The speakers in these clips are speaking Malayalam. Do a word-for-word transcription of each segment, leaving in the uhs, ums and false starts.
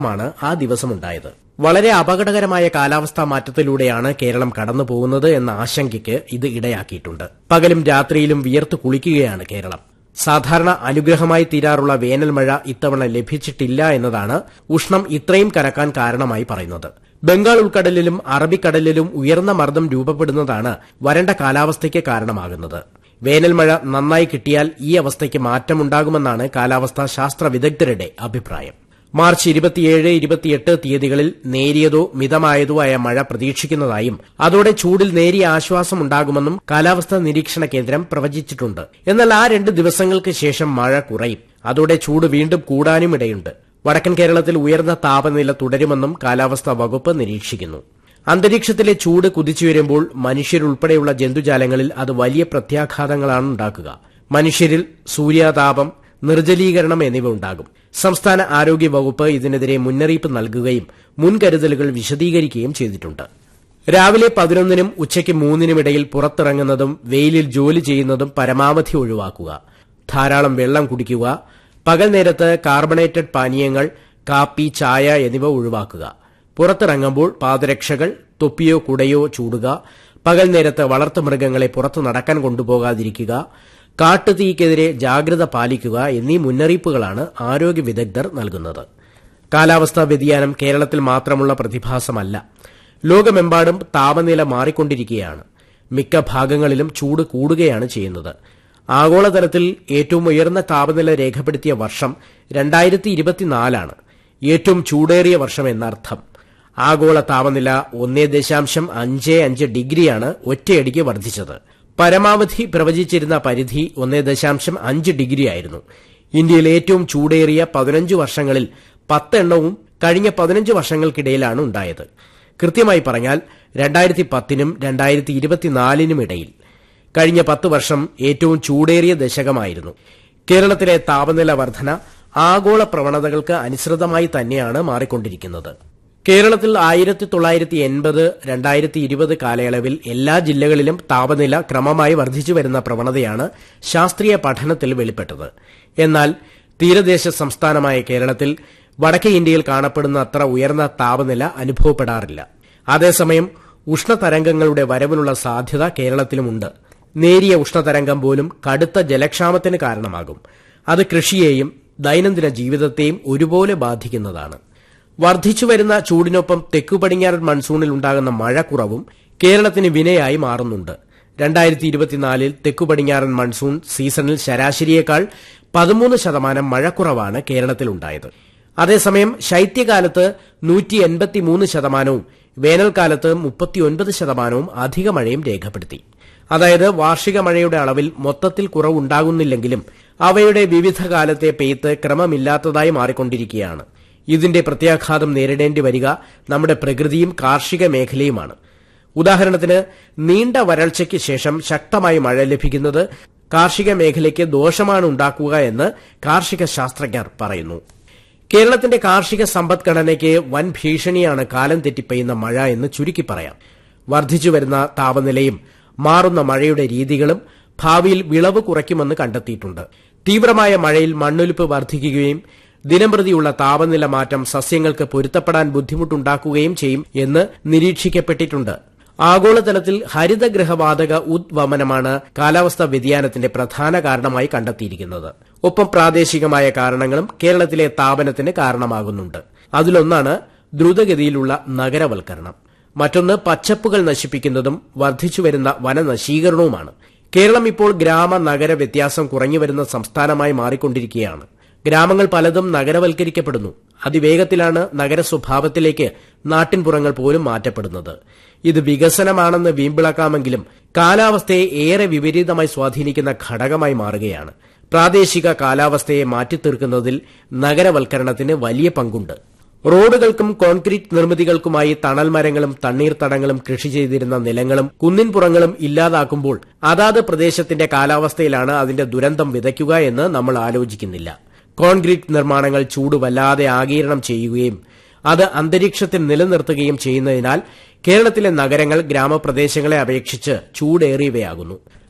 ാണ് ആ ദിവസമുണ്ടായത്. വളരെ അപകടകരമായ കാലാവസ്ഥാ മാറ്റത്തിലൂടെയാണ് കേരളം കടന്നുപോകുന്നത് എന്ന ആശങ്കയ്ക്ക് ഇത് ഇടയാക്കിയിട്ടുണ്ട്. പകലും രാത്രിയിലും വിയർത്ത് കുളിക്കുകയാണ് കേരളം. സാധാരണ അനുഗ്രഹമായി തീരാറുള്ള വേനൽമഴ ഇത്തവണ ലഭിച്ചിട്ടില്ല എന്നതാണ് ഉഷ്ണം ഇത്രയും കനക്കാൻ കാരണമായി പറയുന്നത്. ബംഗാൾ ഉൾക്കടലിലും അറബിക്കടലിലും ഉയർന്ന മർദ്ദം രൂപപ്പെടുന്നതാണ് വരണ്ട കാലാവസ്ഥയ്ക്ക് കാരണമാകുന്നത്. വേനൽമഴ നന്നായി കിട്ടിയാൽ ഈ അവസ്ഥയ്ക്ക് മാറ്റമുണ്ടാകുമെന്നാണ് കാലാവസ്ഥാ ശാസ്ത്ര വിദഗ്ധരുടെ അഭിപ്രായം. മാർച്ച് ഇരുപത്തിയേഴ് ഇരുപത്തിയെട്ട് തീയതികളിൽ നേരിയതോ മിതമായതോ ആയ മഴ പ്രതീക്ഷിക്കുന്നതായും അതോടെ ചൂടിൽ നേരിയ ആശ്വാസമുണ്ടാകുമെന്നും കാലാവസ്ഥാ നിരീക്ഷണ കേന്ദ്രം പ്രവചിച്ചിട്ടുണ്ട്. എന്നാൽ ആ രണ്ട് ദിവസങ്ങൾക്ക് ശേഷം മഴ കുറയും. അതോടെ ചൂട് വീണ്ടും കൂടാനും ഇടയുണ്ട്. വടക്കൻ കേരളത്തിൽ ഉയർന്ന താപനില തുടരുമെന്നും കാലാവസ്ഥാ വകുപ്പ് നിരീക്ഷിക്കുന്നു. അന്തരീക്ഷത്തിലെ ചൂട് കുതിച്ചുയരുമ്പോൾ മനുഷ്യരുൾപ്പെടെയുള്ള ജന്തുജാലങ്ങളിൽ അത് വലിയ പ്രത്യാഘാതങ്ങളാണ് ഉണ്ടാക്കുക. മനുഷ്യരിൽ സൂര്യാതാപം, നിർജ്ജലീകരണം എന്നിവ ഉണ്ടാകും. സംസ്ഥാന ആരോഗ്യ വകുപ്പ് ഇതിനെതിരെ മുന്നറിയിപ്പ് നൽകുകയും മുൻകരുതലുകൾ വിശദീകരിക്കുകയും ചെയ്തിട്ടുണ്ട്. രാവിലെ പതിനൊന്നിനും ഉച്ചയ്ക്ക് മൂന്നിനുമിടയിൽ പുറത്തിറങ്ങുന്നതും വെയിലിൽ ജോലി ചെയ്യുന്നതും പരമാവധി ഒഴിവാക്കുക. ധാരാളം വെള്ളം കുടിക്കുക. പകൽ നേരത്ത് കാർബണേറ്റഡ് പാനീയങ്ങൾ, കാപ്പി, ചായ എന്നിവ ഒഴിവാക്കുക. പുറത്തിറങ്ങുമ്പോൾ പാദരക്ഷകൾ, തൊപ്പിയോ കുടയോ ചൂടുക. പകൽ നേരത്ത് വളർത്തുമൃഗങ്ങളെ പുറത്തു നടക്കാൻ കൊണ്ടുപോകാതിരിക്കുക. കാട്ടുതീക്കെതിരെ ജാഗ്രത പാലിക്കുക എന്നീ മുന്നറിയിപ്പുകളാണ് ആരോഗ്യ വിദഗ്ധർ നൽകുന്നത്. കാലാവസ്ഥാ വ്യതിയാനം കേരളത്തിൽ മാത്രമുള്ള പ്രതിഭാസമല്ല. ലോകമെമ്പാടും താപനില മാറിക്കൊണ്ടിരിക്കുകയാണ്. മിക്ക ഭാഗങ്ങളിലും ചൂട് കൂടുകയാണ് ചെയ്യുന്നത്. ആഗോളതലത്തിൽ ഏറ്റവും ഉയർന്ന താപനില രേഖപ്പെടുത്തിയ വർഷം രണ്ടായിരത്തി ഇരുപത്തിനാലാണ്. ഏറ്റവും ചൂടേറിയ വർഷം എന്നർത്ഥം. ആഗോള താപനില ഒന്നേ ദശാംശം അഞ്ച് അഞ്ച് ഡിഗ്രിയാണ് ഒറ്റയടിക്ക് വർദ്ധിച്ചത്. പരമാവധി പ്രവചിച്ചിരുന്ന പരിധി ഒന്നേ ദശാംശം അഞ്ച് ഡിഗ്രിയായിരുന്നു. ഇന്ത്യയിൽ ഏറ്റവും ചൂടേറിയ പതിനഞ്ച് വർഷങ്ങളിൽ പത്തെണ്ണവും കഴിഞ്ഞ പതിനഞ്ച് വർഷങ്ങൾക്കിടയിലാണ് ഉണ്ടായത്. കൃത്യമായി പറഞ്ഞാൽ രണ്ടായിരത്തി പത്തിനും രണ്ടായിരത്തി ഇരുപത്തിനാലിനുമിടയിൽ. കഴിഞ്ഞ പത്ത് വർഷം ഏറ്റവും ചൂടേറിയ ദശകമായിരുന്നു. കേരളത്തിലെ താപനില വർധന ആഗോള പ്രവണതകൾക്ക് അനുസൃതമായി തന്നെയാണ് മാറിക്കൊണ്ടിരിക്കുന്നത്. കേരളത്തിൽ ആയിരത്തി തൊള്ളായിരത്തി എൺപത് രണ്ടായിരത്തി ഇരുപത് കാലയളവിൽ എല്ലാ ജില്ലകളിലും താപനില ക്രമമായി വർദ്ധിച്ചു വരുന്ന പ്രവണതയാണ് ശാസ്ത്രീയ പഠനത്തിൽ വെളിപ്പെട്ടത്. എന്നാൽ തീരദേശ സംസ്ഥാനമായ കേരളത്തിൽ വടക്കേ ഇന്ത്യയിൽ കാണപ്പെടുന്ന അത്ര ഉയർന്ന താപനില അനുഭവപ്പെടാറില്ല. അതേസമയം ഉഷ്ണതരംഗങ്ങളുടെ വരവിനുള്ള സാധ്യത കേരളത്തിലുമുണ്ട്. നേരിയ ഉഷ്ണതരംഗം പോലും കടുത്ത ജലക്ഷാമത്തിന് കാരണമാകും. അത് കൃഷിയെയും ദൈനംദിന ജീവിതത്തെയും ഒരുപോലെ ബാധിക്കുന്നതാണ്. വർദ്ധിച്ചുവരുന്ന ചൂടിനൊപ്പം തെക്കു പടിഞ്ഞാറൻ മൺസൂണിൽ ഉണ്ടാകുന്ന മഴക്കുറവും കേരളത്തിന് വിനയായി മാറുന്നുണ്ട്. രണ്ടായിരത്തി ഇരുപത്തിനാലിൽ തെക്കു പടിഞ്ഞാറൻ മൺസൂൺ സീസണിൽ ശരാശരിയേക്കാൾ പതിമൂന്ന് ശതമാനം മഴക്കുറവാണ് കേരളത്തിലുണ്ടായത്. അതേസമയം ശൈത്യകാലത്ത് നൂറ്റി എൺപത്തിമൂന്ന് ശതമാനവും വേനൽക്കാലത്ത് മുപ്പത്തിയൊൻപത് ശതമാനവും അധിക മഴയും രേഖപ്പെടുത്തി. അതായത് വാർഷിക മഴയുടെ അളവിൽ മൊത്തത്തിൽ കുറവുണ്ടാകുന്നില്ലെങ്കിലും അവയുടെ വിവിധ കാലത്തെ പെയ്ത്ത് ക്രമമില്ലാത്തതായി മാറിക്കൊണ്ടിരിക്കുകയാണ്. ഇതിന്റെ പ്രത്യാഘാതം നേരിടേണ്ടി വരിക നമ്മുടെ പ്രകൃതിയും കാർഷിക മേഖലയുമാണ്. ഉദാഹരണത്തിന് നീണ്ട വരൾച്ചയ്ക്ക് ശേഷം ശക്തമായി മഴ ലഭിക്കുന്നത് കാർഷിക മേഖലയ്ക്ക് ദോഷമാണ് ഉണ്ടാക്കുക എന്ന് കാർഷിക ശാസ്ത്രജ്ഞർ പറയുന്നു. കേരളത്തിന്റെ കാർഷിക സമ്പദ്ഘടനയ്ക്ക് വൻ ഭീഷണിയാണ് കാലം തെറ്റിപ്പെയ്യുന്ന മഴ എന്ന് ചുരുക്കി പറയാം. വർദ്ധിച്ചുവരുന്ന താപനിലയും മാറുന്ന മഴയുടെ രീതികളും ഭാവിയിൽ വിളവ് കുറയ്ക്കുമെന്ന് കണ്ടെത്തിയിട്ടുണ്ട്. തീവ്രമായ മഴയിൽ മണ്ണൊലിപ്പ് വർദ്ധിക്കുകയും ദിനംപ്രതിയുള്ള താപനില മാറ്റം സസ്യങ്ങൾക്ക് പൊരുത്തപ്പെടാൻ ബുദ്ധിമുട്ടുണ്ടാക്കുകയും ചെയ്യും എന്ന് നിരീക്ഷിക്കപ്പെട്ടിട്ടുണ്ട്. ആഗോളതലത്തിൽ ഹരിതഗൃഹവാതക ഉദ്വമനമാണ് കാലാവസ്ഥാ വ്യതിയാനത്തിന്റെ പ്രധാന കാരണമായി കണ്ടെത്തിയിരിക്കുന്നത്. ഒപ്പം പ്രാദേശികമായ കാരണങ്ങളും കേരളത്തിലെ താപനത്തിന് കാരണമാകുന്നുണ്ട്. അതിലൊന്നാണ് ദ്രുതഗതിയിലുള്ള നഗരവൽക്കരണം. മറ്റൊന്ന് പച്ചപ്പുകൾ നശിപ്പിക്കുന്നതും വർദ്ധിച്ചുവരുന്ന വനനശീകരണവുമാണ്. കേരളം ഇപ്പോൾ ഗ്രാമ നഗര വ്യത്യാസം കുറഞ്ഞുവരുന്ന സംസ്ഥാനമായി മാറിക്കൊണ്ടിരിക്കുകയാണ്. ഗ്രാമങ്ങൾ പലതും നഗരവൽക്കരിക്കപ്പെടുന്നു. അതിവേഗത്തിലാണ് നഗര സ്വഭാവത്തിലേക്ക് നാട്ടിൻപുറങ്ങൾ പോലും മാറ്റപ്പെടുന്നത്. ഇത് വികസനമാണെന്ന് വീമ്പിളക്കാമെങ്കിലും കാലാവസ്ഥയെ ഏറെ വിപരീതമായി സ്വാധീനിക്കുന്ന ഘടകമായി മാറുകയാണ്. പ്രാദേശിക കാലാവസ്ഥയെ മാറ്റിത്തീർക്കുന്നതിൽ നഗരവൽക്കരണത്തിന് വലിയ പങ്കുണ്ട്. റോഡുകൾക്കും കോൺക്രീറ്റ് നിർമ്മിതികൾക്കുമായി തണൽ മരങ്ങളും തണ്ണീർത്തടങ്ങളും കൃഷി ചെയ്തിരുന്ന നിലങ്ങളും കുന്നിൻപുറങ്ങളും ഇല്ലാതാക്കുമ്പോൾ അതാത് പ്രദേശത്തിന്റെ കാലാവസ്ഥയിലാണ് അതിന്റെ ദുരന്തം വിതയ്ക്കുക എന്ന് നമ്മൾ ആലോചിക്കുന്നില്ല. കോൺക്രീറ്റ് നിർമ്മാണങ്ങൾ ചൂട് വല്ലാതെ ആഗിരണം ചെയ്യുകയും അത് അന്തരീക്ഷത്തിൽ നിലനിർത്തുകയും ചെയ്യുന്നതിനാൽ കേരളത്തിലെ നഗരങ്ങൾ ഗ്രാമപ്രദേശങ്ങളെ അപേക്ഷിച്ച് ചൂടേറിയവയാകുന്നു.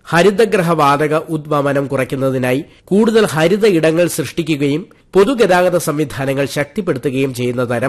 ഹരിതഗ്രഹ വാതക ഉദ്വമനം കുറയ്ക്കുന്നതിനായി കൂടുതൽ ഹരിത ഇടങ്ങൾ സൃഷ്ടിക്കുകയും പൊതുഗതാഗത സംവിധാനങ്ങൾ ശക്തിപ്പെടുത്തുകയും ചെയ്യുന്ന തരം